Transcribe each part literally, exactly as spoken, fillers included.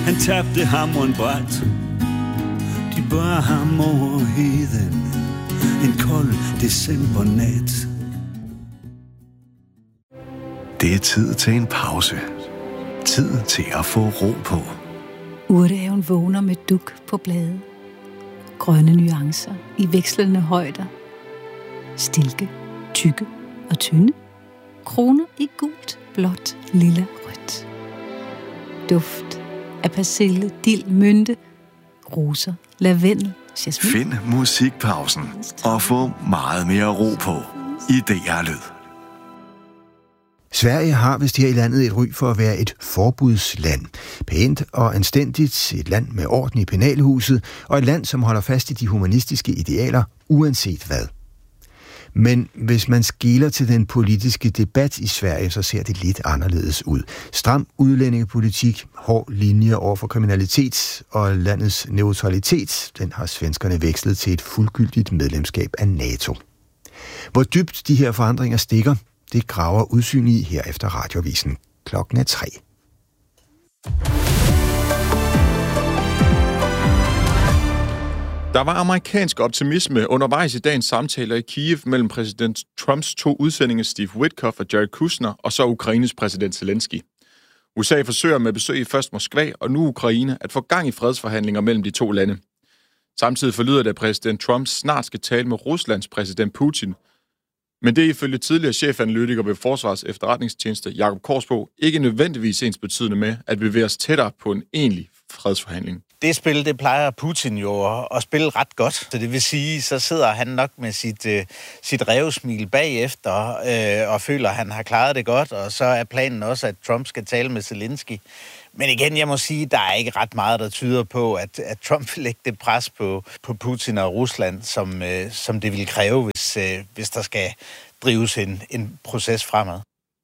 Han tabte hammeren bræt. De bar ham over heden en kold decembernat. Det er tid til en pause. Tid til at få ro på. Urtehaven vågner med duk på blade. Grønne nuancer i vekslende højder. Stilke, tykke og tynde. Kroner i gult, blåt, lilla, rødt. Duft af persille, dild, mynte, roser, lavendel, jasmin. Find musikpausen og få meget mere ro på i D R Lyd. Sverige har vist her i landet et ry for at være et forbudsland. Pænt og anstændigt, et land med orden i penalhuset, og et land, som holder fast i de humanistiske idealer, uanset hvad. Men hvis man skeler til den politiske debat i Sverige, så ser det lidt anderledes ud. Stram udlændingepolitik, hård linje over for kriminalitet og landets neutralitet, den har svenskerne vekslet til et fuldgyldigt medlemskab af NATO. Hvor dybt de her forandringer stikker, det graver Udsyn i her efter Radioavisen. Klokken er tre. Der var amerikansk optimisme undervejs i dagens samtaler i Kiev mellem præsident Trumps to udsendinge Steve Witkoff og Jared Kushner og så Ukraines præsident Zelensky. U S A forsøger med besøg i først Moskva og nu Ukraine at få gang i fredsforhandlinger mellem de to lande. Samtidig forlyder det, at præsident Trump snart skal tale med Ruslands præsident Putin. Men det er ifølge tidligere chefanalytiker ved Forsvars Efterretningstjeneste Jakob Korsbo ikke nødvendigvis ens betydende med, at vi bevæger os tættere på en egentlig fredsforhandling. Det spil, det plejer Putin jo at spille ret godt. Så det vil sige, så sidder han nok med sit, uh, sit rævesmil bagefter uh, og føler, at han har klaret det godt. Og så er planen også, at Trump skal tale med Zelensky. Men igen, jeg må sige, der er ikke ret meget, der tyder på, at, at Trump vil lægge det pres på, på Putin og Rusland, som, uh, som det vil kræve, hvis, uh, hvis der skal drives en, en proces fremad.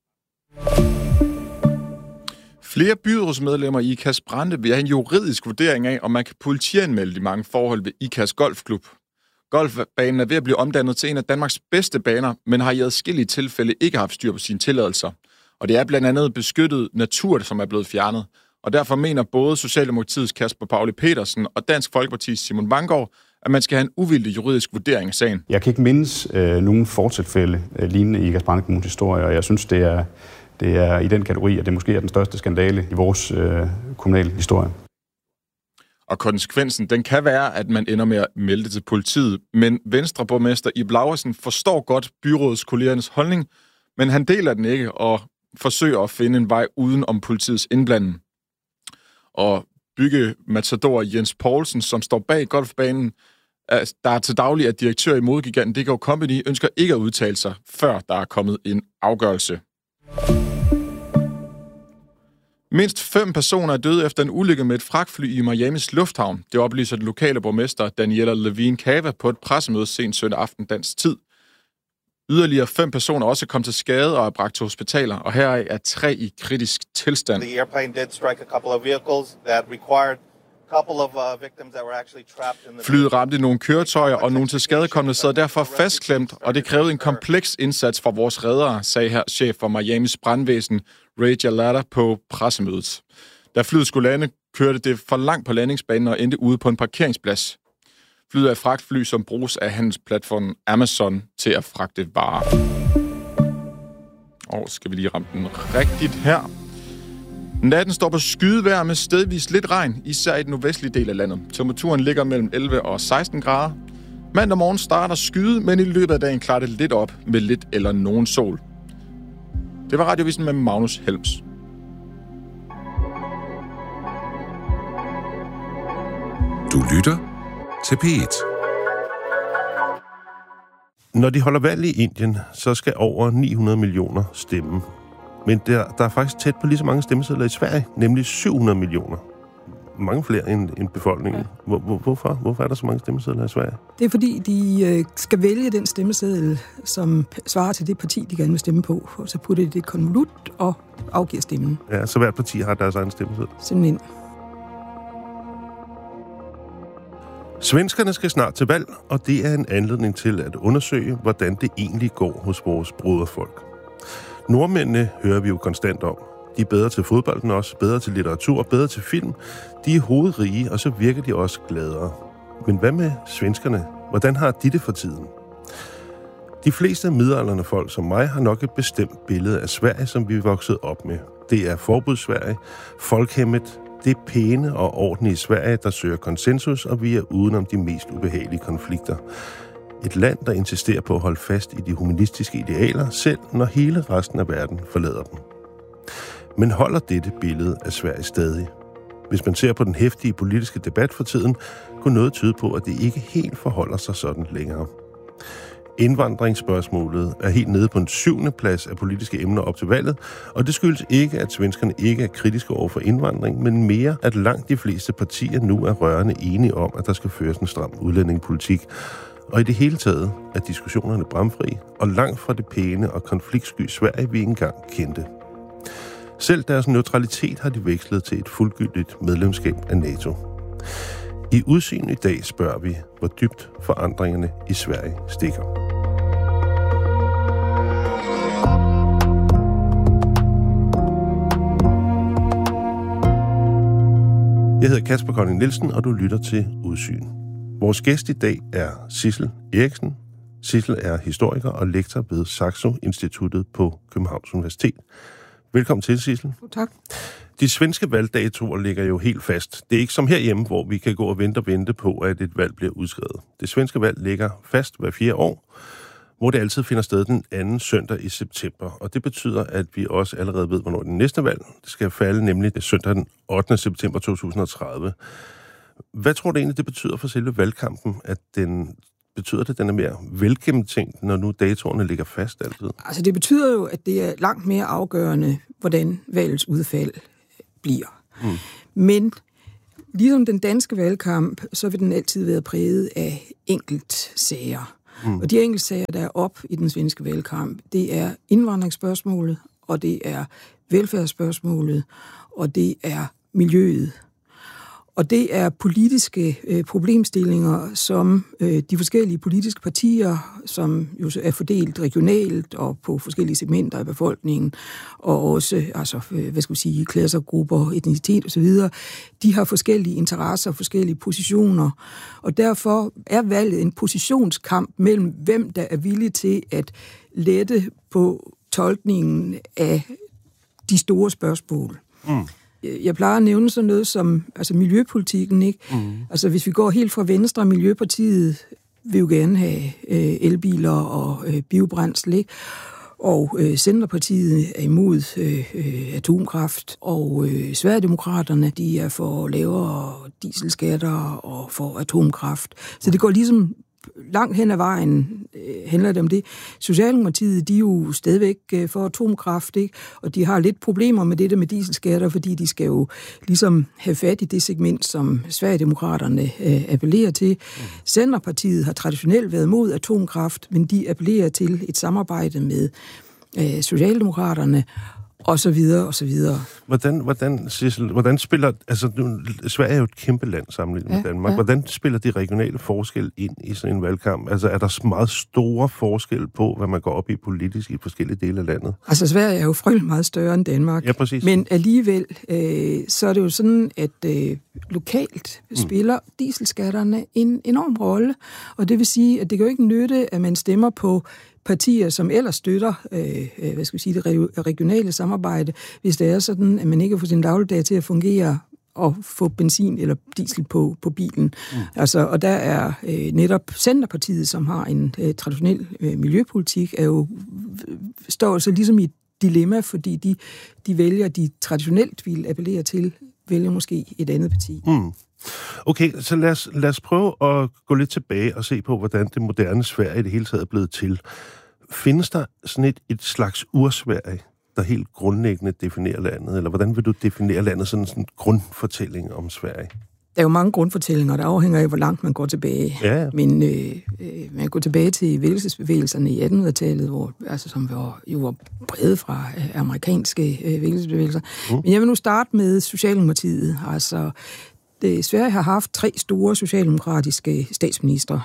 Flere byrådsmedlemmer i IKAS Brande vil have en juridisk vurdering af, om man kan politianmelde de mange forhold ved IKAS Golfklub. Golfbanen er ved at blive omdannet til en af Danmarks bedste baner, men har i adskillige tilfælde ikke haft styr på sine tilladelser. Og det er blandt andet beskyttet natur, som er blevet fjernet. Og derfor mener både Socialdemokratiets Kasper Pauli Petersen og Dansk Folkepartis Simon Vanggaard, at man skal have en uvildig juridisk vurdering af sagen. Jeg kan ikke mindes øh, nogen fortilfælde øh, lignende i IKAS Brande Kommunes historie, og jeg synes, det er... Det er i den kategori, at det måske er den største skandale i vores øh, kommunale historie. Og konsekvensen, den kan være, at man ender med at melde det til politiet. Men Venstreborgmester Ib Laursen forstår godt byrådskollegernes holdning, men han deler den ikke og forsøger at finde en vej uden om politiets indblanding. Og byggematador Jens Poulsen, som står bag golfbanen, der er til daglig er direktør i modegiganten Dego Company, ønsker ikke at udtale sig, før der er kommet en afgørelse. Mindst fem personer er døde efter en ulykke med et fragtfly i Miamis lufthavn. Det oplyser den lokale borgmester Daniela Levine Cava på et pressemøde sent søndag aften dansk tid. Yderligere fem personer også kom til skade og er bragt til hospitaler, og heraf er tre i kritisk tilstand. The airplane did strike a couple of vehicles that required couple of uh, victims that were actually trapped in the... Flyet ramte nogle køretøjer, og nogle til skadekomne sad derfor fastklemt, og det krævede en kompleks indsats fra vores reddere, sagde her chef for Miamis brandvæsen, Ray Jalata, på pressemødet. Da flyet skulle lande, kørte det for langt på landingsbanen og endte ude på en parkeringsplads. Flyet er et fragtfly, som bruges af handelsplatformen Amazon til at fragte varer. Og skal vi lige ramme den rigtigt her. Natten står på skydevejr med stedvis lidt regn, især i den nordvestlige del af landet. Temperaturen ligger mellem elleve og seksten grader. Mandag morgen starter skyde, men i løbet af dagen klarer det lidt op med lidt eller nogen sol. Det var Radioavisen med Magnus Helms. Du lytter til P et. Når de holder valg i Indien, så skal over ni hundrede millioner stemme. Men der, der er faktisk tæt på lige så mange stemmesedler i Sverige, nemlig syv hundrede millioner. Mange flere end, end befolkningen. Hvor, hvor, hvorfor? Hvorfor er der så mange stemmesedler i Sverige? Det er fordi, de øh, skal vælge den stemmeseddel, som svarer til det parti, de gerne vil stemme på. Og så putter de det i et konvolut og afgiver stemmen. Ja, så hvert parti har deres egen stemmeseddel. Simpelthen. Svenskerne skal snart til valg, og det er en anledning til at undersøge, hvordan det egentlig går hos vores broderfolk. Nordmændene hører vi jo konstant om. De er bedre til fodbolden også, bedre til litteratur, bedre til film. De er hovedrige, og så virker de også gladere. Men hvad med svenskerne? Hvordan har de det for tiden? De fleste af midaldrende folk som mig har nok et bestemt billede af Sverige, som vi er vokset op med. Det er forbudssverige, folkhemmet, det er pæne og ordentlige Sverige, der søger konsensus, og vi er udenom de mest ubehagelige konflikter. Et land, der insisterer på at holde fast i de humanistiske idealer, selv når hele resten af verden forlader dem. Men holder dette billede af Sverige stadig? Hvis man ser på den heftige politiske debat for tiden, kunne noget tyde på, at det ikke helt forholder sig sådan længere. Indvandringsspørgsmålet er helt nede på en syvende plads af politiske emner op til valget, og det skyldes ikke, at svenskerne ikke er kritiske over for indvandring, men mere, at langt de fleste partier nu er rørende enige om, at der skal føres en stram udlændingepolitik. Og i det hele taget er diskussionerne bramfri, og langt fra det pæne og konfliktsky Sverige, vi engang kendte. Selv deres neutralitet har de vekslet til et fuldgyldigt medlemskab af NATO. I Udsyn i dag spørger vi, hvor dybt forandringerne i Sverige stikker. Jeg hedder Kasper Kolding Nielsen, og du lytter til Udsyn. Vores gæst i dag er Sissel Eriksen. Sissel er historiker og lektor ved Saxo Instituttet på Københavns Universitet. Velkommen til, Sissel. Tak. De svenske valgdatoer ligger jo helt fast. Det er ikke som herhjemme, hvor vi kan gå og vente og vente på, at et valg bliver udskrevet. Det svenske valg ligger fast hver fjerde år, hvor det altid finder sted den anden søndag i september. Og det betyder, at vi også allerede ved, hvornår det næste valg skal falde, nemlig det søndag den ottende september to tusind og tredive. Hvad tror du egentlig, det betyder for selve valgkampen, at den betyder det, at den er mere velgennemtænkt, når nu datoerne ligger fast altid? Altså det betyder jo, at det er langt mere afgørende, hvordan valgets udfald bliver. Mm. Men ligesom den danske valgkamp, så vil den altid være præget af enkeltsager. Mm. Og de enkeltsager, der er op i den svenske valgkamp, det er indvandringsspørgsmålet, og det er velfærdsspørgsmålet, og det er miljøet. Og det er politiske øh, problemstillinger, som øh, de forskellige politiske partier, som jo er fordelt regionalt og på forskellige segmenter af befolkningen, og også altså, øh, hvad skal vi sige, klassergrupper, etnicitet osv., de har forskellige interesser, forskellige positioner. Og derfor er valget en positionskamp mellem, hvem der er villig til at lette på tolkningen af de store spørgsmål. Mm. Jeg plejer at nævne sådan noget som altså miljøpolitikken, ikke? Mm. Altså hvis vi går helt fra Venstre, Miljøpartiet vil jo gerne have øh, elbiler og øh, biobrændsel, ikke? Og øh, Centerpartiet er imod øh, øh, atomkraft, og øh, Sverigedemokraterne, de er for lavere dieselskatter og for atomkraft. Så det går ligesom langt hen ad vejen øh, handler det om det. Socialdemokratiet, de er jo stadigvæk øh, for atomkraft, ikke? Og de har lidt problemer med det der med dieselskatter, fordi de skal jo ligesom have fat i det segment, som Sverigedemokraterne øh, appellerer til. Mm. Centerpartiet har traditionelt været mod atomkraft, men de appellerer til et samarbejde med øh, Socialdemokraterne, og så videre, og så videre. Hvordan, hvordan, Sissel, hvordan spiller, altså nu, Sverige er jo et kæmpe land sammenlignet ja, med Danmark. Ja. Hvordan spiller de regionale forskelle ind i sådan en valgkamp? Altså er der meget store forskelle på, hvad man går op i politisk i forskellige dele af landet? Altså Sverige er jo frygtelig meget større end Danmark. Ja, præcis. Men alligevel, øh, så er det jo sådan, at øh, lokalt spiller mm. dieselskatterne en enorm rolle. Og det vil sige, at det kan jo ikke nytte, at man stemmer på partier, som ellers støtter øh, hvad skal vi sige, det regionale samarbejde, hvis det er sådan, at man ikke får sin dagligdag til at fungere og få benzin eller diesel på, på bilen. Mm. Altså, og der er øh, netop Centerpartiet, som har en øh, traditionel øh, miljøpolitik, er jo, står så ligesom i et dilemma, fordi de, de vælger, de traditionelt vil appellere til, vælger måske et andet parti. Mm. Okay, så lad os, lad os prøve at gå lidt tilbage og se på, hvordan det moderne Sverige i det hele taget er blevet til. Findes der sådan et, et slags ursverige, der helt grundlæggende definerer landet? Eller hvordan vil du definere landet, sådan en grundfortælling om Sverige? Der er jo mange grundfortællinger, der afhænger af, hvor langt man går tilbage. Ja, ja. Men øh, man går tilbage til vækkelsesbevægelserne i attenhundredetallet, hvor, altså, som var, jo var bredt fra øh, amerikanske øh, vækkelsesbevægelser. Mm. Men jeg vil nu starte med Socialdemokratiet. Altså, det, Sverige har haft tre store socialdemokratiske statsministre.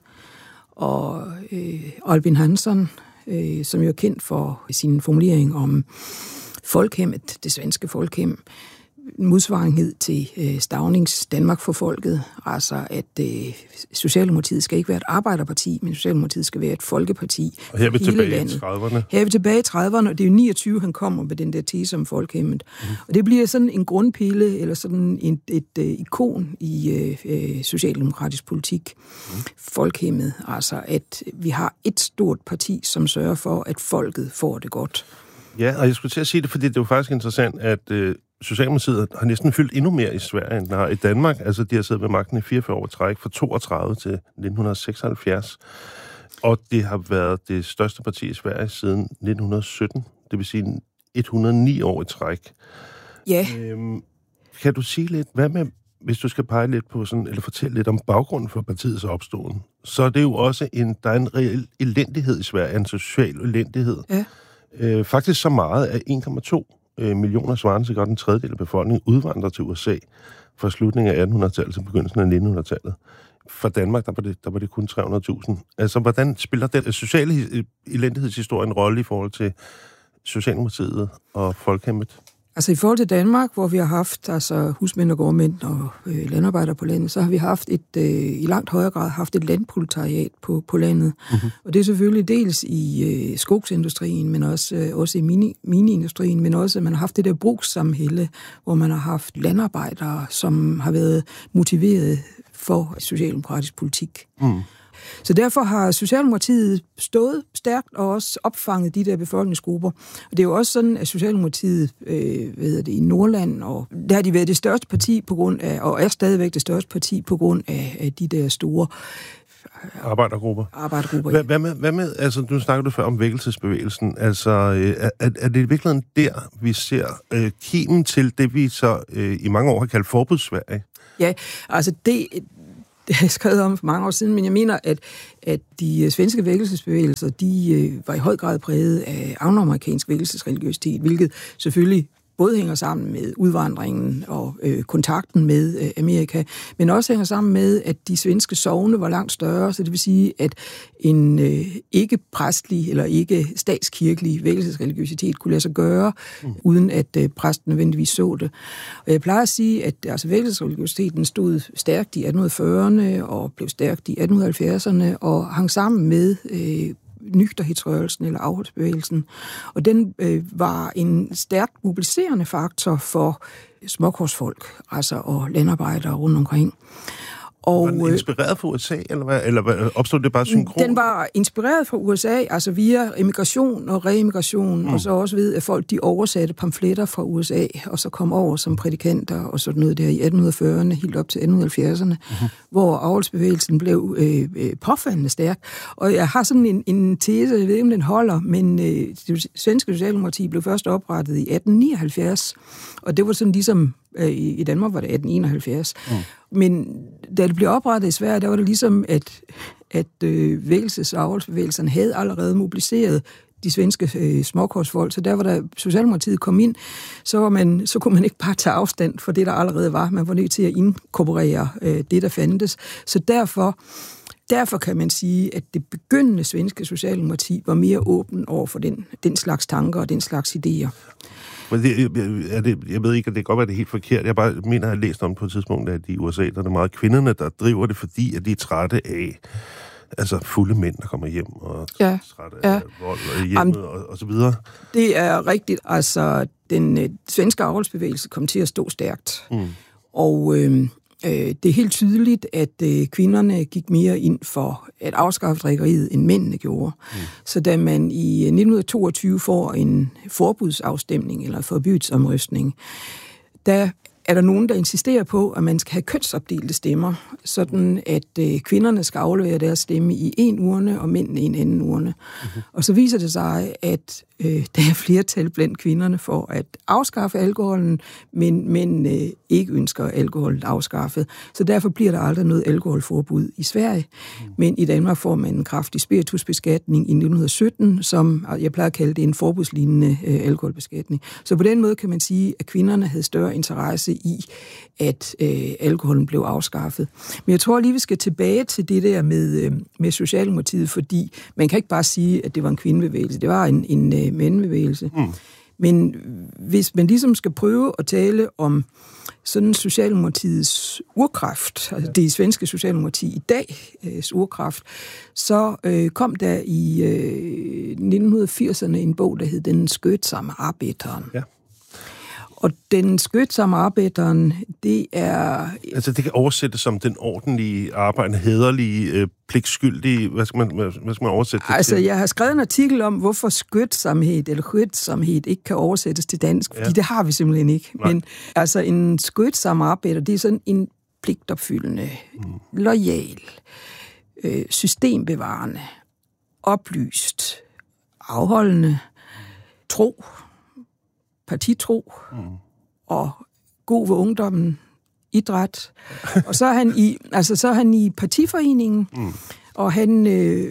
Og øh, Albin Hansson, øh, som jo er kendt for sin formulering om Folkhemmet, det svenske folkhem, modsvarenhed til øh, Staunings Danmark for folket, altså at øh, Socialdemokratiet skal ikke være et arbejderparti, men Socialdemokratiet skal være et folkeparti. Og her er vi tilbage landet. i trediverne. Her er vi tilbage i trediverne, og det er jo niogtyve, han kommer med den der tese om folkhemmet. Mm. Og det bliver sådan en grundpille, eller sådan en, et, et, et ikon i øh, socialdemokratisk politik. Mm. Folkhemmet, altså at vi har et stort parti, som sørger for, at folket får det godt. Ja, og jeg skulle til at sige det, fordi det er jo faktisk interessant, at øh, Socialdemokratiet har næsten fyldt endnu mere i Sverige, end den har i Danmark. Altså, de har siddet ved magten i fireogfyrre år træk, fra toogtredive til nitten seksoghalvfjerds. Og det har været det største parti i Sverige siden nitten sytten, det vil sige et hundrede og ni år i træk. Ja. Øhm, kan du sige lidt, hvad med, hvis du skal pege lidt på sådan, eller fortælle lidt om baggrunden for partiets opståen, så er det jo også en, der er en reel elendighed i Sverige, en social elendighed. Ja. Øh, faktisk så meget, at en komma to millioner svarende til godt en tredjedel af befolkningen udvandrer til U S A fra slutningen af attenhundredetallet til begyndelsen af nittenhundredetallet. For Danmark, der var det, der var det kun tre hundrede tusind. Altså, hvordan spiller den sociale elendighedshistorie en rolle i forhold til Socialdemokratiet og Folkhemmet? Altså i forhold til Danmark, hvor vi har haft altså husmænd og gårdmænd og øh, landarbejdere på landet, så har vi haft et øh, i langt højere grad haft et landproletariat på, på landet. Mm-hmm. Og det er selvfølgelig dels i øh, skogsindustrien, men også, øh, også i mini, miniindustrien, men også, at man har haft det der brugssamhælde, hvor man har haft landarbejdere, som har været motiveret for socialdemokratisk politik. Mm. Så derfor har Socialdemokratiet stået stærkt og også opfanget de der befolkningsgrupper. Og det er jo også sådan, at Socialdemokratiet øh, hvad hedder det, i Nordland, og der har de været det største parti på grund af, og er stadigvæk det største parti på grund af, af de der store arbejdergrupper. Arbejdergrupper, hvad, hvad, med, hvad med, altså nu snakker du før om vækkelsesbevægelsen, altså er, er det i virkeligheden der, vi ser øh, kimen til det, vi så øh, i mange år har kaldt forbudssverige? Ja, altså det... Det har jeg skrevet om for mange år siden, men jeg mener, at, at de svenske vækkelsesbevægelser, de øh, var i høj grad præget af afroamerikansk vækkelsesreligiøsitet, hvilket selvfølgelig både hænger sammen med udvandringen og øh, kontakten med øh, Amerika, men også hænger sammen med, at de svenske sogne var langt større, så det vil sige, at en øh, ikke-præstlig eller ikke-statskirkelig vækkelsesreligiøsitet kunne lade sig gøre, mm. uden at øh, præsten nødvendigvis så det. Og jeg plejer at sige, at altså, vækkelsesreligiøsiteten stod stærkt i atten fyrrerne og blev stærkt i atten halvfjerdserne og hang sammen med øh, nygterhedsrørelsen eller afholdsbevægelsen. Og den øh, var en stærkt mobiliserende faktor for småkorsfolk, altså og landarbejdere rundt omkring. Og, var den inspireret fra U S A, eller hvad? Eller opstod det bare synkron? Den var inspireret fra U S A, altså via emigration og reimmigration, mm. og så også ved, at folk de oversatte pamfletter fra U S A, og så kom over som prædikanter og sådan noget der i atten fyrrerne, helt op til atten halvfjerdserne, mm-hmm. hvor avlsbevægelsen blev øh, øh, påfaldende stærk. Og jeg har sådan en, en tese, jeg ved ikke, om den holder, men øh, det svenske socialdemokrati blev først oprettet i atten nioghalvfjerds, og det var sådan ligesom, øh, i Danmark var det atten enoghalvfjerds, mm. Men da det blev oprettet i Sverige, der var det ligesom, at, at øh, vækkelses- og avlsbevægelserne havde allerede mobiliseret de svenske øh, småkorsfolk, så der var der Socialdemokratiet kom ind, så, var man, så kunne man ikke bare tage afstand for det, der allerede var. Man var nødt til at inkorporere øh, det, der fandtes. Så derfor, derfor kan man sige, at det begyndende svenske socialdemokrati var mere åben over for den, den slags tanker og den slags idéer. Men det, er det, jeg ved ikke, at det kan godt være, det er helt forkert. Jeg bare mener, at jeg har læst om på et tidspunkt, at i U S A, der er det meget kvinderne, der driver det, fordi at de er trætte af altså fulde mænd, der kommer hjem og ja, trætte af ja. vold og hjemmet um, og, og så videre. Det er rigtigt. Altså, den øh, svenske avlsbevægelse kom til at stå stærkt. Mm. Og øh, øh, det er helt tydeligt, at øh, kvinderne gik mere ind for at afskaffe drikkeriet, end mændene gjorde. Mm. Så da man i nitten toogtyve får en forbudsafstemning eller forbudsomrøstning, der er der nogen, der insisterer på, at man skal have kønsopdelte stemmer, sådan at øh, kvinderne skal aflevere deres stemme i en urne, og mændene i en anden urne. Mm-hmm. Og så viser det sig, at øh, der er flertal blandt kvinderne for at afskaffe alkoholen, men mænd øh, ikke ønsker alkoholen afskaffet. Så derfor bliver der aldrig noget alkoholforbud i Sverige. Mm. Men i Danmark får man en kraftig spiritusbeskatning i nitten sytten, som jeg plejer at kalde det en forbudslignende øh, alkoholbeskatning. Så på den måde kan man sige, at kvinderne havde større interesse i, at øh, alkoholen blev afskaffet. Men jeg tror lige, vi skal tilbage til det der med, øh, med Socialdemokratiet, fordi man kan ikke bare sige, at det var en kvindebevægelse. Det var en, en øh, mændebevægelse. Mm. Men hvis man ligesom skal prøve at tale om sådan Socialdemokratiets urkraft, altså det svenske Socialdemokrati i dags urkraft, så øh, kom der i øh, nitten firserne en bog, der hed Den skødsomme arbejderen. Ja. Og Den skødsomme arbejderen, det er... Altså det kan oversættes som den ordentlige, arbejdende, hæderlige, øh, pligtskyldige. Hvad skal man, hvad, hvad skal man oversætte det altså, til? Jeg har skrevet en artikel om, hvorfor skødsomhed eller skødsomhed ikke kan oversættes til dansk, fordi ja. det har vi simpelthen ikke. Nej. Men altså en skødsom arbejder, det er sådan en pligtopfyldende, mm. loyal, øh, systembevarende, oplyst, afholdende, tro, partitro mm. og god ved ungdommen, idræt. Og så er han i, altså så er han i partiforeningen, mm. og han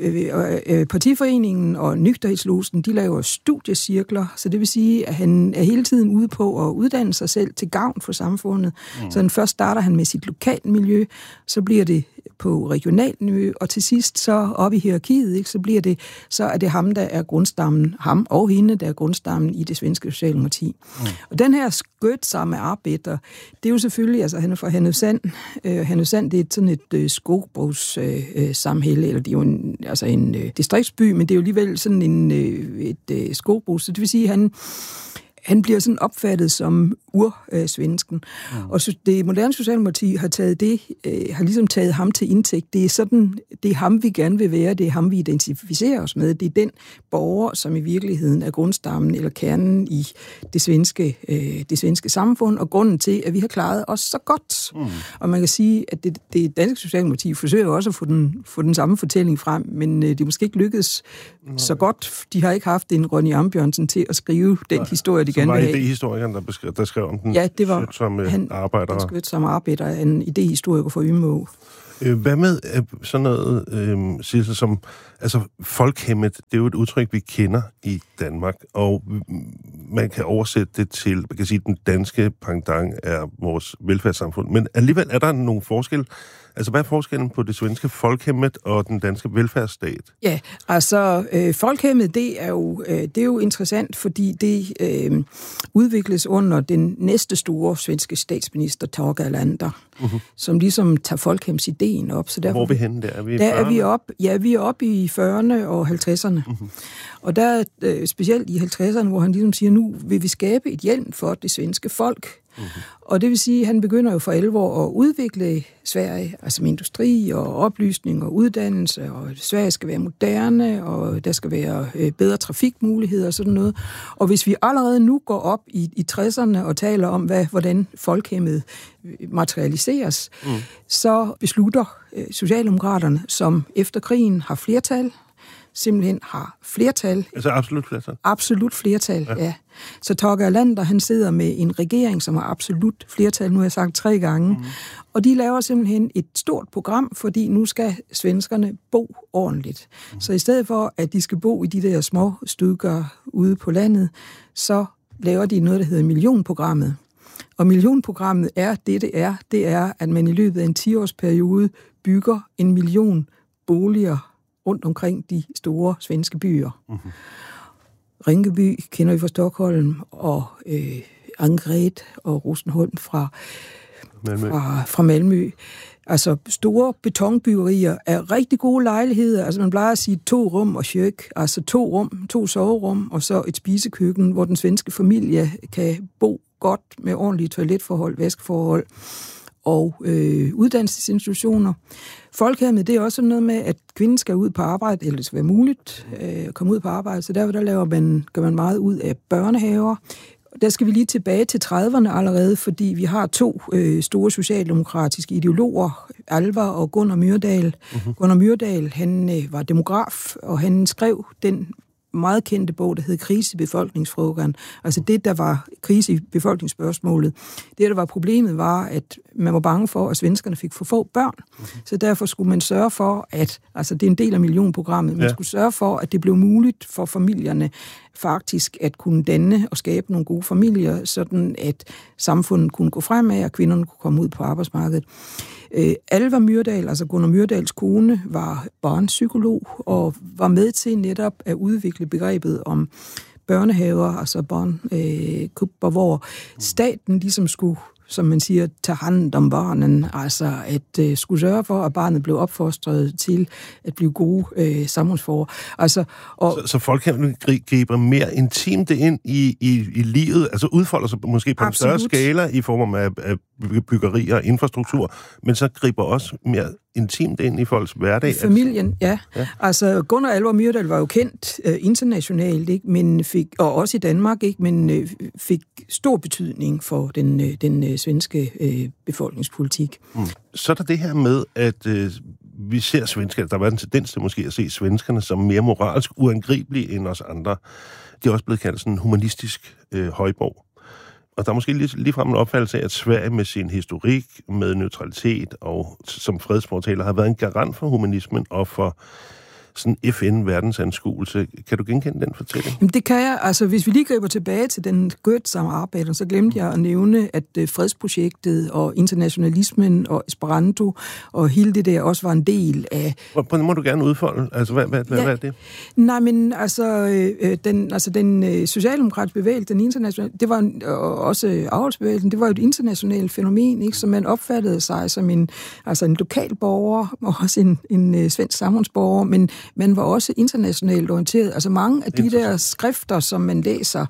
øh, øh, partiforeningen og Nykterhedslosen, de laver studiecirkler, så det vil sige, at han er hele tiden ude på at uddanne sig selv til gavn for samfundet. Mm. Så han først starter han med sit lokalmiljø, så bliver det på regionalt niveau, og til sidst så op i hierarkiet, ikke, så bliver det, så er det ham, der er grundstammen, ham og hende, der er grundstammen i det svenske Socialdemokrati. Mm. Og den her skødsomme arbejder, det er jo selvfølgelig, altså han er fra Härnösand. Øh, Härnösand, det er sådan et øh, skogbrugssamhælde, øh, eller det er jo en, altså en øh, distriktsby, men det er jo alligevel sådan en, øh, et øh, skogbrugs, så det vil sige, at han Han bliver sådan opfattet som ursvensken. Mm. Og så det moderne Socialdemokrati har taget det, øh, har ligesom taget ham til indtægt. Det er sådan, det er ham, vi gerne vil være, det er ham, vi identificerer os med. Det er den borger, som i virkeligheden er grundstammen eller kernen i det svenske, øh, det svenske samfund, og grunden til, at vi har klaret os så godt. Mm. Og man kan sige, at det, det danske Socialdemokrati forsøger også at få den, få den samme fortælling frem, men øh, det er måske ikke lykkedes mm. så godt. De har ikke haft en Ronny Ambjørnsen til at skrive den Nej. historie, de gerne vil have. Som var idehistorikeren, der, beskrev, der skrev om den ja, det var, som øh, arbejder. Han skød som arbejder, en idehistoriker for Ymå. Hvad med øh, sådan noget, øh, Sissel, som... Altså, folkhemmet, det er jo et udtryk, vi kender i Danmark, og man kan oversætte det til, man kan sige, at den danske pendant er vores velfærdssamfund. Men alligevel er der nogle forskel. Altså, hvad er forskellen på det svenske folkhemmet og den danske velfærdsstat? Ja, altså, øh, folkhemmet, det er, jo, øh, det er jo interessant, fordi det øh, udvikles under den næste store svenske statsminister, Tage Erlander, uh-huh. som ligesom tager folkhemsideen op. Så derfor, hvor er vi henne der? Er vi i der er vi op, ja, vi er oppe i fyrrerne og halvtredserne. Uh-huh. Og der øh, specielt i halvtredserne, hvor han ligesom siger, nu vil vi skabe et hjem for det svenske folk. Uh-huh. Og det vil sige, at han begynder jo for alvor at udvikle Sverige, altså med industri og oplysning og uddannelse, og Sverige skal være moderne, og der skal være øh, bedre trafikmuligheder og sådan noget. Og hvis vi allerede nu går op i, i tresserne og taler om, hvad, hvordan folkhemmet materialiseres, mm. så beslutter øh, Socialdemokraterne, som efter krigen har flertal, simpelthen har flertal. Altså absolut flertal? Absolut flertal, ja. ja. Så Tage Erlander, han sidder med en regering, som har absolut flertal, nu har jeg sagt tre gange, mm. og de laver simpelthen et stort program, fordi nu skal svenskerne bo ordentligt. Mm. Så i stedet for, at de skal bo i de der små stykker ude på landet, så laver de noget, der hedder millionprogrammet. Og millionprogrammet er det, det er. Det er, at man i løbet af en ti-årsperiode bygger en million boliger rundt omkring de store svenske byer. Mm-hmm. Rinkeby kender vi fra Stockholm, og øh, Angered og Rosenholm fra Malmø. Fra, fra Malmø. Altså store betonbyggerier er rigtig gode lejligheder. Altså man plejer at sige to rum og kök, altså to rum, to soverum, og så et spisekøkken, hvor den svenske familie kan bo godt med ordentlige toiletforhold, vaskeforhold og øh, uddannelsesinstitutioner. Folkhemmet, det er også noget med, at kvinden skal ud på arbejde, eller det skal være muligt øh, at komme ud på arbejde, så derfor der laver man, gør man meget ud af børnehaver. Der skal vi lige tilbage til trediverne allerede, fordi vi har to øh, store socialdemokratiske ideologer, Alvar og Gunnar Myrdal. Uh-huh. Gunnar Myrdal, han øh, var demograf, og han skrev den meget kendte bog, der hed Krise i befolkningsfrågan. Altså det, der var krise i befolkningsspørgsmålet. Det, der var problemet, var, at man var bange for, at svenskerne fik for få børn. Mm-hmm. Så derfor skulle man sørge for, at, altså det er en del af millionprogrammet, man ja. skulle sørge for, at det blev muligt for familierne faktisk at kunne danne og skabe nogle gode familier, sådan at samfundet kunne gå fremad, og kvinderne kunne komme ud på arbejdsmarkedet. Øh, Alvar Myrdal, altså Gunnar Myrdals kone, var barnpsykolog og var med til netop at udvikle begrebet om børnehaver, altså børneklubber, hvor staten ligesom skulle, som man siger, tage hånd om barnen, altså at øh, skulle sørge for, at barnet blev opfostret til at blive gode øh, samfundsborgere. Altså, og så, så folk kan gribe mere intimt ind i, i, i livet, altså udfolder sig måske på absolut. En større skala i form af, af byggerier og infrastruktur, men så griber også mere intimt ind i folks hverdag. Familien, ja. ja. Altså Gunnar Alvar Myrdal var jo kendt øh, internationalt, ikke? Men fik, og også i Danmark, ikke? Men øh, fik stor betydning for den, øh, den øh, svenske øh, befolkningspolitik. Mm. Så er der det her med, at øh, vi ser svenskerne, der har været en tendens til måske at se svenskerne som mere moralsk uangribelige end os andre. De er også blevet kaldt sådan en humanistisk øh, højborg. Og der er måske lige, lige frem en opfattelse af, at Sverige med sin historik, med neutralitet og som fredsfortaler har været en garant for humanismen og for sådan F N-verdensanskuelse. Kan du genkende den fortælling? Jamen, det kan jeg. Altså, hvis vi lige griber tilbage til den Goethe-samarbejde, så glemte jeg at nævne, at uh, fredsprojektet og internationalismen og Esperanto og hele det der også var en del af... Hvor må du gerne udfolde? Altså, hvad, hvad, ja. hvad er det? Nej, men altså, øh, den, altså, den øh, socialdemokratiske bevægelse, den internationale, det var øh, også afholdsbevægelsen, det var jo et internationalt fænomen, ikke? Så man opfattede sig som en, altså en lokal borger, og også en, en øh, svensk samfundsborger, men man var også internationalt orienteret. Altså mange af de der skrifter, som man læser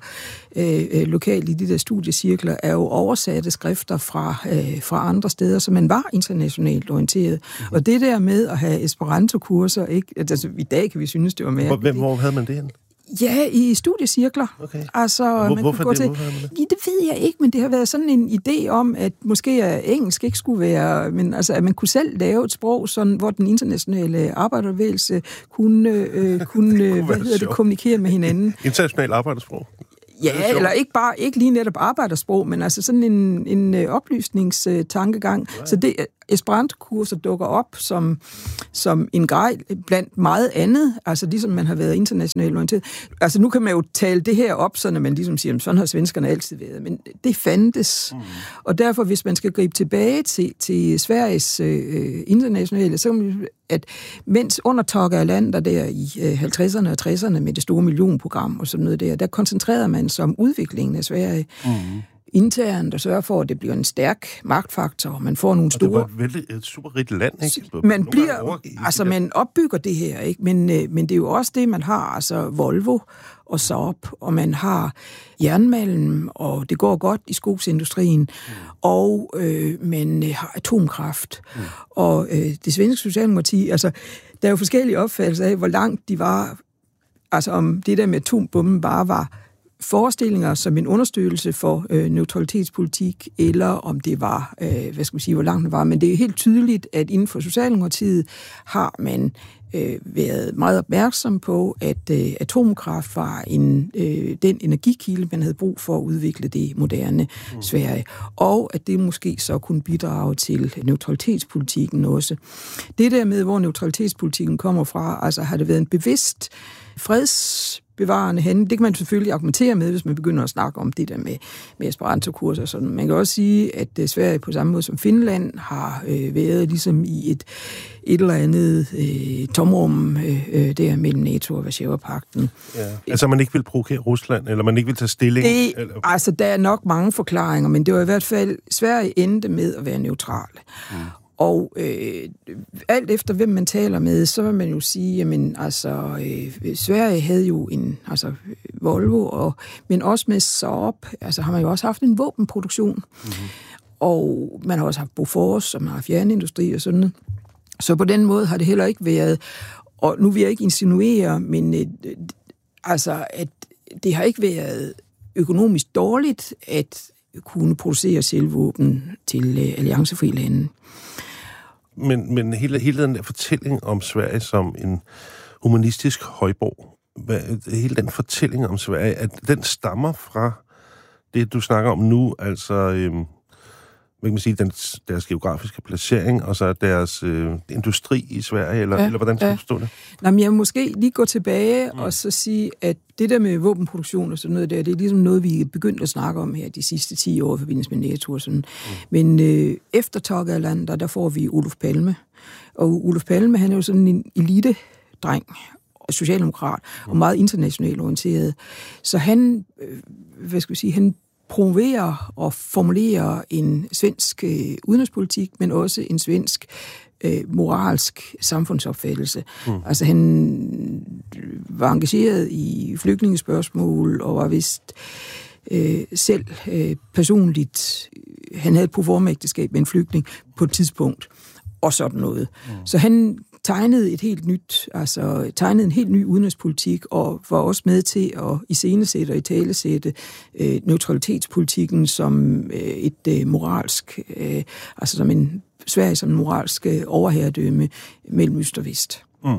øh, lokalt i de der studiecirkler, er jo oversatte skrifter fra, øh, fra andre steder, så man var internationalt orienteret. Mm-hmm. Og det der med at have Esperanto-kurser, ikke? Altså i dag kan vi synes, det var mere... Hvem, hvor havde man det hen? Ja, i studiecirkler. Okay. Altså, Hvor, man hvorfor, gå det, til, hvorfor det? Ja, det ved jeg ikke, men det har været sådan en idé om, at måske at engelsk ikke skulle være, men altså, at man kunne selv lave et sprog, sådan, hvor den internationale arbejderbevægelse kunne, øh, kunne, kunne hvad hedder det, kommunikere med hinanden. International arbejdersprog? Ja, eller ikke bare ikke lige netop arbejdersprog, men altså sådan en, en oplysningstankegang. Ja. Så det Esperanto-kurser dukker op som, som en grej blandt meget andet, altså ligesom man har været internationalt orienteret. Altså nu kan man jo tale det her op, så når man ligesom siger, sådan har svenskerne altid været, men det fandtes. Mm. Og derfor, hvis man skal gribe tilbage til, til Sveriges øh, internationale, så kan man, at mens under Tage Erlander der i øh, halvtredserne og tresserne med det store millionprogram og sådan noget der, der koncentrerede man sig om udviklingen af Sverige. Mm. Internt og sørge for, at det bliver en stærk magtfaktor, og man får nogle store... Og det var et, vældig, et super rigt land, ikke? Man nogle bliver... Altså, man opbygger det her, ikke? Men, men det er jo også det, man har, altså Volvo og Saab, og man har jernmalm, og det går godt i skogsindustrien, mm. og øh, man har atomkraft. Mm. Og øh, det svenske socialdemokrati, altså, der er jo forskellige opfattelser af, hvor langt de var, altså om det der med atombomben bare var forestillinger som en understøttelse for øh, neutralitetspolitik, eller om det var, øh, hvad skal man sige, hvor langt det var. Men det er helt tydeligt, at inden for Socialdemokratiet har man øh, været meget opmærksom på, at øh, atomkraft var en, øh, den energikilde, man havde brug for at udvikle det moderne mm. Sverige, og at det måske så kunne bidrage til neutralitetspolitikken også. Det der med, hvor neutralitetspolitikken kommer fra, altså har det været en bevidst freds bevarende henne. Det kan man selvfølgelig argumentere med, hvis man begynder at snakke om det der med, med Esperanto-kurser og sådan. Man kan også sige, at Sverige på samme måde som Finland har øh, været ligesom i et, et eller andet øh, tomrum øh, der mellem NATO og Warszawapagten. Ja. Altså man ikke vil provokere Rusland, eller man ikke vil tage stilling? Det, eller... Altså der er nok mange forklaringer, men det var i hvert fald, Sverige endte med at være neutrale. Mm. Og øh, alt efter, hvem man taler med, så vil man jo sige, jamen, altså, øh, Sverige havde jo en, altså, Volvo, og, men også med Saab, altså har man jo også haft en våbenproduktion. Mm-hmm. Og man har også haft Bofors, som har haft jernindustri og sådan noget. Så på den måde har det heller ikke været, og nu vil jeg ikke insinuere, men øh, altså, at det har ikke været økonomisk dårligt at kunne producere selvvåben til øh, alliancefri lande. Men, men hele, hele den der fortælling om Sverige som en humanistisk højborg, hvad, hele den fortælling om Sverige, at den stammer fra det, du snakker om nu, altså øhm, hvad kan man sige, den, deres geografiske placering, og så deres øh, industri i Sverige, eller, ja, eller hvordan skal ja. du forstå det? Nå, men jeg vil måske lige gå tilbage mm. og så sige, at det der med våbenproduktion og sådan noget der, det er ligesom noget, vi er begyndt at snakke om her de sidste ti år i forbindelse med NATO og sådan. Mm. Men øh, efter Tage Erlander, der får vi Olof Palme. Og Olof Palme, han er jo sådan en elite-dreng. socialdemokrat og meget internationalt orienteret. Så han, hvad skal vi sige, han promoverer og formulerer en svensk øh, udenrigspolitik, men også en svensk øh, moralsk samfundsopfattelse. Mm. Altså han var engageret i flygtningespørgsmål og var vist øh, selv øh, personligt, han havde et proformaægteskab med en flygtning på et tidspunkt, og sådan noget. Mm. Så han tegnede et helt nyt, altså tegnede en helt ny udenrigspolitik, og var også med til at iscenesætte og italesætte øh, neutralitetspolitikken som øh, et øh, moralsk, øh, altså som en Sverige som en moralsk øh, overherredømme mellem øst og vest. Mm.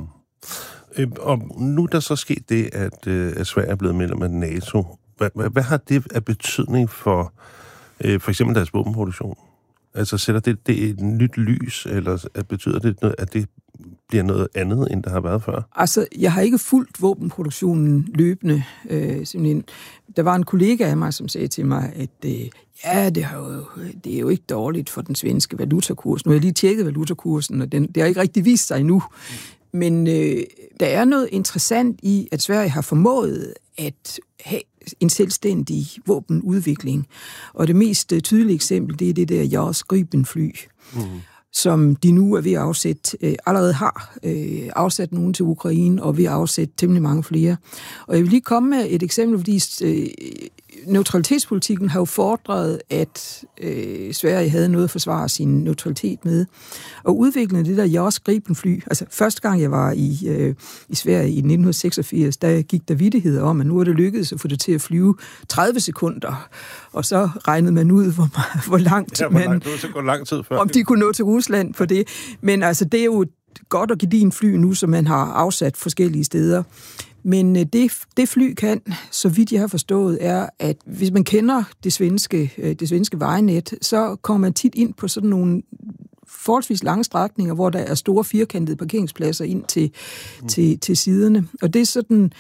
Øh, og nu er der så sket det, at, øh, at Sverige er blevet medlem af NATO. Hvad, hvad, hvad har det af betydning for øh, for eksempel deres våbenproduktion? Altså sætter det, det et nyt lys, eller betyder det, noget, at det bliver noget andet, end der har været før? Altså, jeg har ikke fulgt våbenproduktionen løbende. Øh, simpelthen. Der var en kollega af mig, som sagde til mig, at øh, ja, det, har jo, det er jo ikke dårligt for den svenske valutakurs. Nu har jeg lige tjekket valutakursen, og den, det har ikke rigtig vist sig endnu. Men øh, der er noget interessant i, at Sverige har formået at have en selvstændig våbenudvikling. Og det mest tydelige eksempel, det er det der JAS Gripen-fly, mm. som de nu er ved at afsætte, øh, allerede har øh, afsat nogen til Ukraine, og ved at afsætte temmelig mange flere. Og jeg vil lige komme med et eksempel, fordi øh, neutralitetspolitikken har jo fordret, at øh, Sverige havde noget at forsvare sin neutralitet med. Og udviklingen af det der JAS Gripen-fly, altså første gang jeg var i, øh, i Sverige i nitten seksogfirs, der gik der vittigheder om, at nu er det lykkedes at få det til at flyve tredive sekunder, og så regnede man ud, hvor, hvor langt ja, hvor man... Langt, det var så gå lang tid før. Om de kunne nå til Rusland på det. Men altså, det er jo godt at give din fly nu, som man har afsat forskellige steder. Men det, det fly kan, så vidt jeg har forstået, er, at hvis man kender det svenske, det svenske vejnet, så kommer man tit ind på sådan nogle forholdsvis lange strækninger, hvor der er store firkantede parkeringspladser ind til, mm. til, til siderne. Og det er sådan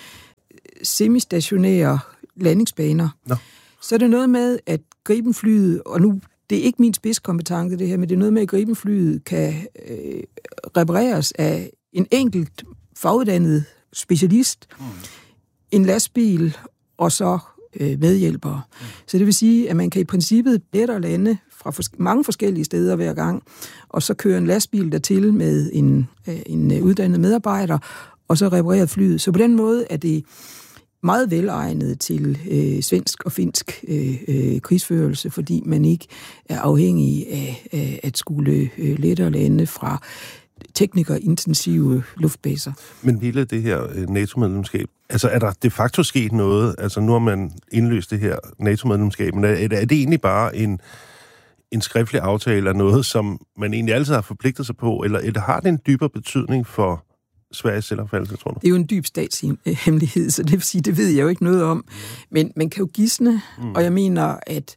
semistationære landingsbaner. No. Så er det noget med, at Gripenflyet, og nu det er ikke min spidskompetence det her, men det er noget med, at Gripenflyet kan øh, repareres af en enkelt faguddannet specialist, mm. en lastbil og så øh, medhjælpere. Mm. Så det vil sige, at man kan i princippet lettere lande fra fors- mange forskellige steder hver gang, og så køre en lastbil dertil med en, øh, en uddannet medarbejder, og så reparere flyet. Så på den måde er det meget velegnet til øh, svensk og finsk øh, øh, krigsførelse, fordi man ikke er afhængig af, af at skulle øh, lette og lande fra teknikerintensive luftbaser. Men hele det her NATO-medlemskab, altså er der de facto sket noget? Altså nu har man indløst det her NATO-medlemskab, men er, er det egentlig bare en, en skriftlig aftale af noget, som man egentlig altid har forpligtet sig på, eller, eller har det en dybere betydning for Sveriges selvopfattelse, tror du? Det er jo en dyb statshemmelighed, så det vil sige, det ved jeg jo ikke noget om. Men man kan jo gisne, mm. og jeg mener, at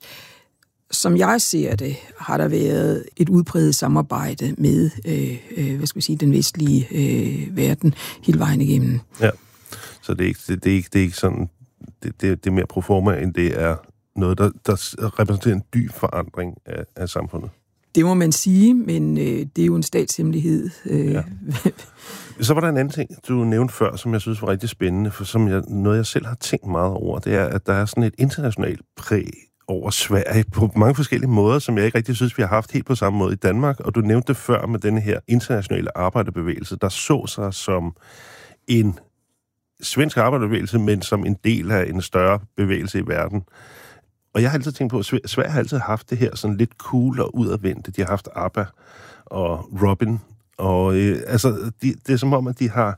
som jeg ser det, har der været et udpræget samarbejde med, øh, øh, hvad skal vi sige, den vestlige øh, verden hele vejen igennem. Ja, så det er ikke, det, det er ikke, det er ikke sådan, det, det, det er mere proforma, end det er noget, der, der repræsenterer en dyb forandring af, af samfundet. Det må man sige, men øh, det er jo en statshemmelighed. Øh. Ja. Så var der en anden ting, du nævnte før, som jeg synes var rigtig spændende, for som jeg, noget, jeg selv har tænkt meget over, det er, at der er sådan et internationalt præg over Sverige på mange forskellige måder, som jeg ikke rigtig synes, vi har haft helt på samme måde i Danmark. Og du nævnte det før med denne her internationale arbejderbevægelse, der så sig som en svensk arbejderbevægelse, men som en del af en større bevægelse i verden. Og jeg har altid tænkt på, at Sverige har altid haft det her sådan lidt cool og udadvendte. De har haft ABBA og Robin, og øh, altså, de, det er som om, at de har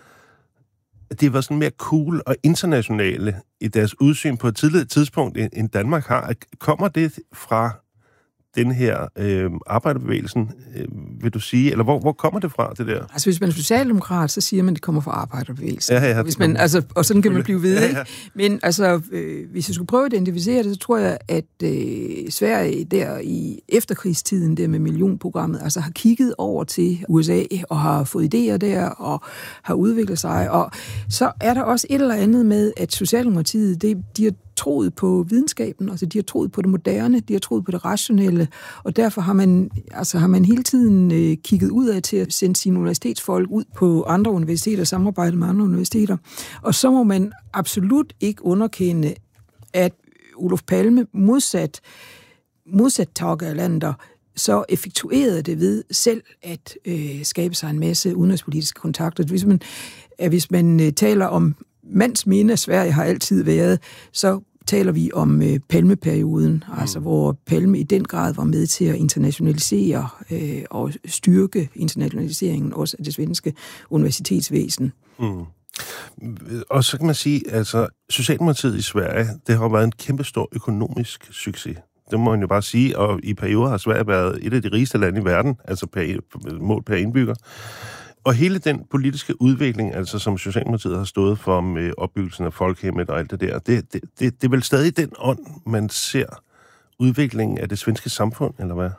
de har været sådan mere cool og internationale i deres udsyn på et tidligere tidspunkt, end Danmark har. Kommer det fra den her øh, arbejderbevægelsen, øh, vil du sige? Eller hvor, hvor kommer det fra, det der? Altså, hvis man er socialdemokrat, så siger man, at det kommer fra arbejderbevægelsen. Ja, ja, hvis man, altså, og sådan kan man blive ved, ja, ja. Men altså, øh, hvis jeg skulle prøve at identificere det, så tror jeg, at øh, Sverige der i efterkrigstiden, der med millionprogrammet, altså har kigget over til U S A og har fået idéer der og har udviklet sig. Og så er der også et eller andet med, at Socialdemokratiet, det, de har troet på videnskaben, altså de har troet på det moderne, de har troet på det rationelle, og derfor har man, altså har man hele tiden øh, kigget ud af til at sende sine universitetsfolk ud på andre universiteter, samarbejde med andre universiteter. Og så må man absolut ikke underkende, at Olof Palme modsat, modsat Tage Erlander, så effektuerede det ved selv at øh, skabe sig en masse udenrigspolitiske kontakter. Hvis man, hvis man øh, taler om mands minde, Sverige har altid været, så taler vi om øh, Palmeperioden, mm. altså hvor Palme i den grad var med til at internationalisere øh, og styrke internationaliseringen også af det svenske universitetsvæsen. Mm. Og så kan man sige, altså Socialdemokratiet i Sverige, det har været en kæmpestor økonomisk succes. Det må man jo bare sige, og i perioder har Sverige været et af de rigeste lande i verden, altså per, mål per indbygger. Og hele den politiske udvikling, altså som Socialdemokratiet har stået for med opbyggelsen af Folkhemmet og alt det der, det, det, det, det er vel stadig den ånd, man ser udviklingen af det svenske samfund, eller hvad?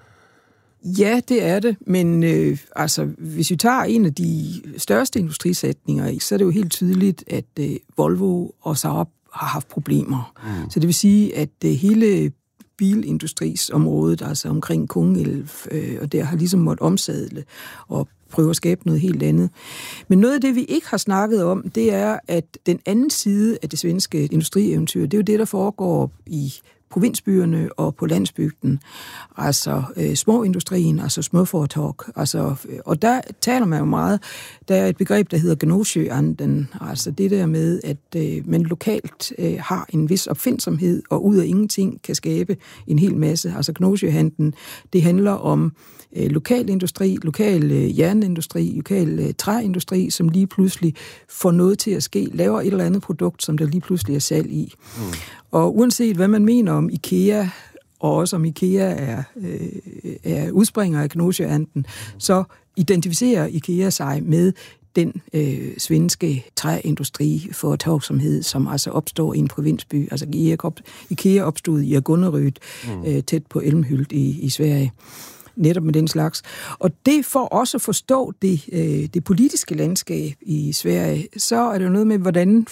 Ja, det er det, men øh, altså, hvis vi tager en af de største industrisætninger, så er det jo helt tydeligt, at øh, Volvo og Saab har haft problemer. Mm. Så det vil sige, at øh, hele bilindustrisområdet, altså omkring Kungälv, øh, og der har ligesom måttet omsadle og prøve at skabe noget helt andet. Men noget af det, vi ikke har snakket om, det er, at den anden side af det svenske industrieventyr, det er jo det, der foregår i provinsbyerne og på landsbygden, altså øh, småindustrien, altså småforetag, altså, og der taler man jo meget, der er et begreb, der hedder Gnosjöanden, altså det der med, at øh, man lokalt øh, har en vis opfindsomhed, og ud af ingenting kan skabe en hel masse. Altså Gnosjöanden, det handler om øh, lokal industri, lokal øh, jernindustri, lokal øh, træindustri, som lige pludselig får noget til at ske, laver et eller andet produkt, som der lige pludselig er salg i. Mm. Og uanset hvad man mener om IKEA, og også om IKEA er, øh, er udspringer af Gnosjöanden, så identificerer IKEA sig med den øh, svenske træindustri foretagsomhed, som altså opstår i en provinsby. Altså IKEA opstod i Agunneryd, mm. øh, tæt på Älmhult i, i Sverige. Netop med den slags. Og det for også at forstå det, øh, det politiske landskab i Sverige, så er det jo noget med, hvordan